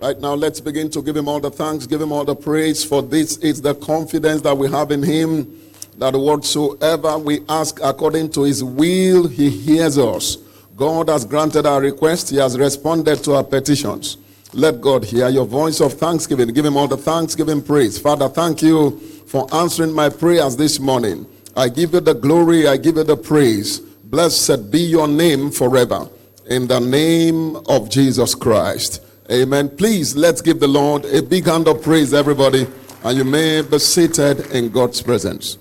Right now, let's begin to give him all the thanks, give him all the praise, for this is the confidence that we have in him, that whatsoever we ask according to his will, he hears us. God has granted our request. He has responded to our petitions. Let God hear your voice of thanksgiving. Give him all the thanks, give him praise. Father, thank you for answering my prayers this morning. I give you the glory, I give you the praise. Blessed be your name forever. In the name of Jesus Christ. Amen. Please, let's give the Lord a big hand of praise, everybody. And you may be seated in God's presence.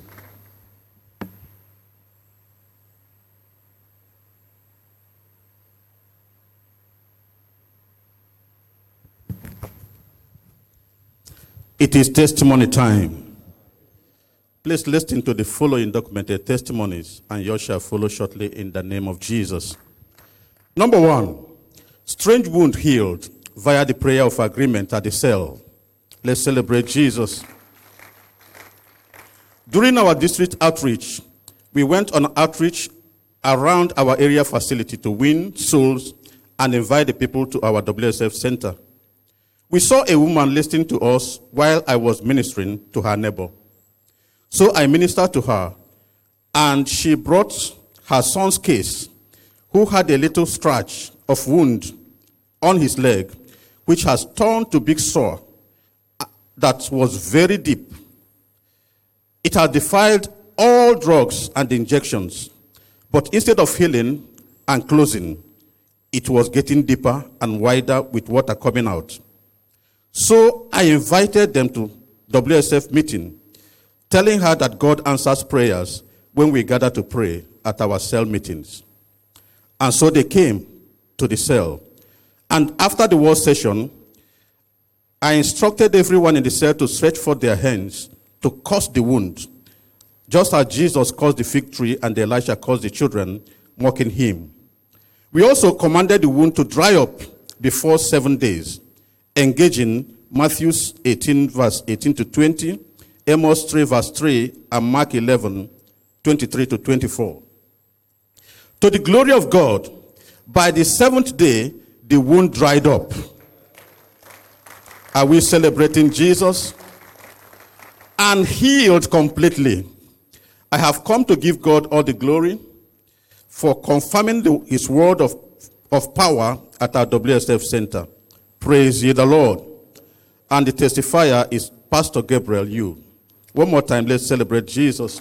It is testimony time. Please listen to the following documented testimonies, and yours shall follow shortly in the name of Jesus. Number 1, strange wound healed via the prayer of agreement at the cell. Let's celebrate Jesus. During our district outreach, we went on outreach around our area facility to win souls and invite the people to our WSF center. We saw a woman listening to us while I was ministering to her neighbor. So I ministered to her, and she brought her son's case, who had a little scratch of wound on his leg, which has turned to big sore that was very deep. It had defied all drugs and injections, but instead of healing and closing, it was getting deeper and wider with water coming out. So I invited them to WSF meeting, telling her that God answers prayers when we gather to pray at our cell meetings. And so they came to the cell. And after the word session, I instructed everyone in the cell to stretch forth their hands to curse the wound, just as Jesus cursed the fig tree and Elisha cursed the children, mocking him. We also commanded the wound to dry up before 7 days, engaging Matthew 18, verse 18 to 20, Amos 3, verse 3, and Mark 11, 23 to 24. To the glory of God, by the 7th day, the wound dried up. Are we celebrating Jesus? And healed completely. I have come to give God all the glory for confirming his word of power at our WSF center. Praise ye the Lord. And the testifier is Pastor Gabriel Yu. One more time, let's celebrate Jesus.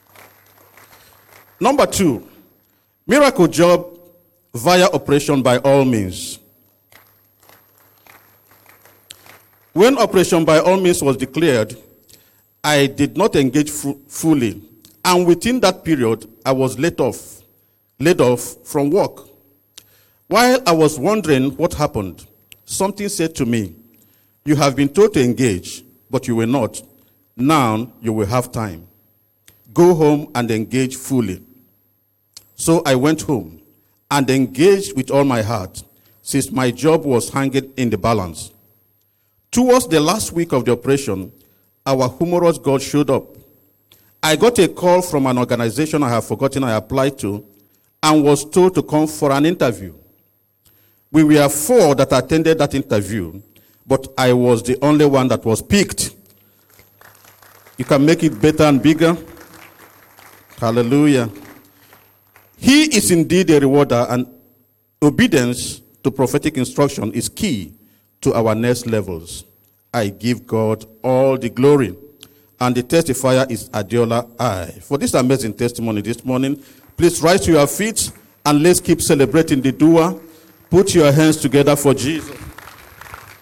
Number 2, miracle job via operation by all means. When operation by all means was declared, I did not engage fully. And within that period, I was laid off from work. While I was wondering what happened, something said to me, you have been told to engage, but you will not. Now you will have time. Go home and engage fully. So I went home and engaged with all my heart, since my job was hanging in the balance. Towards the last week of the operation, our humorous God showed up. I got a call from an organization I have forgotten I applied to and was told to come for an interview. We were 4 that attended that interview, but I was the only one that was picked. You can make it better and bigger. Hallelujah. He is indeed a rewarder, and obedience to prophetic instruction is key to our next levels. I give God all the glory. And the testifier is Adiola I. For this amazing testimony this morning, please rise to your feet and let's keep celebrating the doer. Put your hands together for Jesus.